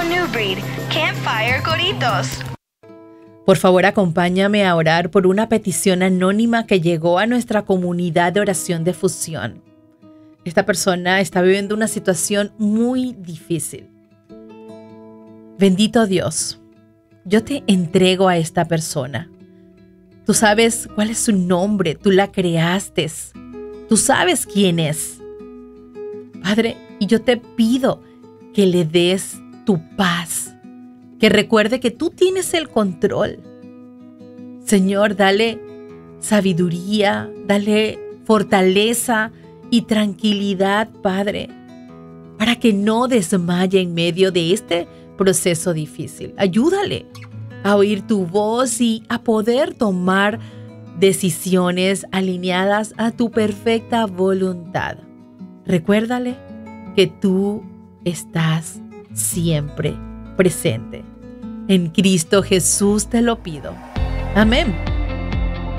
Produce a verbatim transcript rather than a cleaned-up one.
New Breed, Campfire Coritos. Por favor, acompáñame a orar por una petición anónima que llegó a nuestra comunidad de oración de fusión. Esta persona está viviendo una situación muy difícil. Bendito Dios, yo te entrego a esta persona. Tú sabes cuál es su nombre, tú la creaste, tú sabes quién es. Padre, y yo te pido que le des tu paz, que recuerde que tú tienes el control. Señor, dale sabiduría, dale fortaleza y tranquilidad, Padre, para que no desmaye en medio de este proceso difícil. Ayúdale a oír tu voz y a poder tomar decisiones alineadas a tu perfecta voluntad. Recuérdale que tú estás siempre presente. En Cristo Jesús te lo pido. Amén.